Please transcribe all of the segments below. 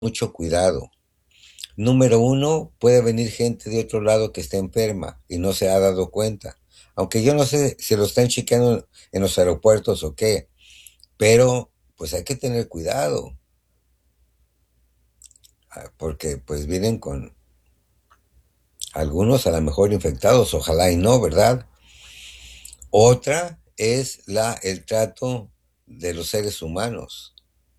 mucho cuidado. Número uno, puede venir gente de otro lado que está enferma y no se ha dado cuenta. Aunque yo no sé si lo están chequeando en los aeropuertos o qué, pero pues hay que tener cuidado, porque pues vienen con algunos a lo mejor infectados, ojalá y no, ¿verdad? Otra es el trato de los seres humanos.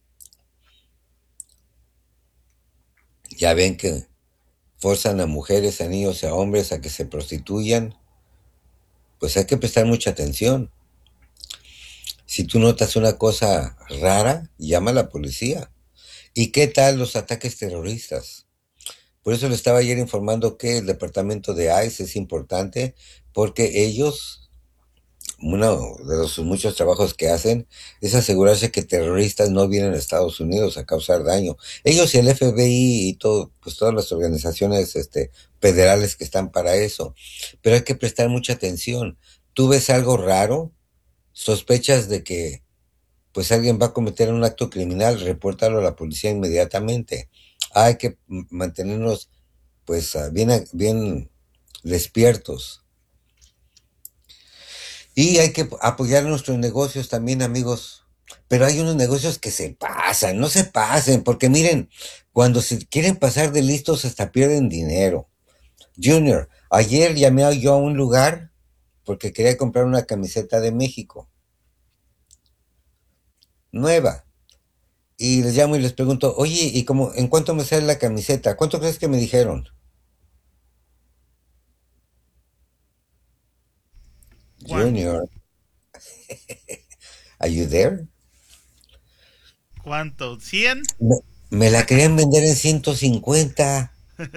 Ya ven que forzan a mujeres, a niños, a hombres a que se prostituyan, pues hay que prestar mucha atención. Si tú notas una cosa rara, llama a la policía. ¿Y qué tal los ataques terroristas? Por eso le estaba ayer informando que el departamento de ICE es importante porque ellos, uno de los muchos trabajos que hacen es asegurarse que terroristas no vienen a Estados Unidos a causar daño. Ellos y el FBI y todo, pues todas las organizaciones federales que están para eso. Pero hay que prestar mucha atención. Tú ves algo raro, sospechas de que pues alguien va a cometer un acto criminal, repórtalo a la policía inmediatamente. Hay que mantenernos pues bien despiertos. Y hay que apoyar nuestros negocios también, amigos. Pero hay unos negocios que se pasan, no se pasen, porque miren, cuando se quieren pasar de listos hasta pierden dinero. Junior, ayer llamé yo a un lugar porque quería comprar una camiseta de México, nueva. Y les llamo y les pregunto, oye, ¿y cómo, en cuánto me sale la camiseta? ¿Cuánto crees que me dijeron? ¿Cuánto? Junior, are you there? ¿Cuánto? ¿100? Me, me la querían vender en 150.